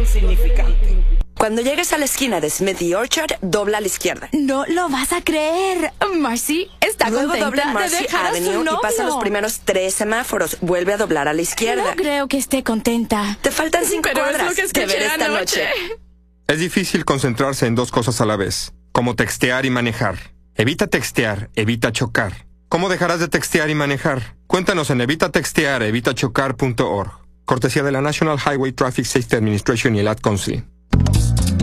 insignificante. Cuando llegues a la esquina de Smith y Orchard, dobla a la izquierda. No lo vas a creer. Marcy está Luego contenta dobla en de Marcy dejar a su Avenue novio. y pasa los primeros 3 semáforos. Vuelve a doblar a la izquierda. No creo que esté contenta. Te faltan 5 Pero es cuadras. lo que Te veré escuché esta anoche. noche. Es difícil concentrarse en 2 cosas a la vez, como textear y manejar. Evita textear, evita chocar. ¿Cómo dejarás de textear y manejar? Cuéntanos en evitatextear, evitachocar.org. Cortesía de la National Highway Traffic Safety Administration y el Ad Council.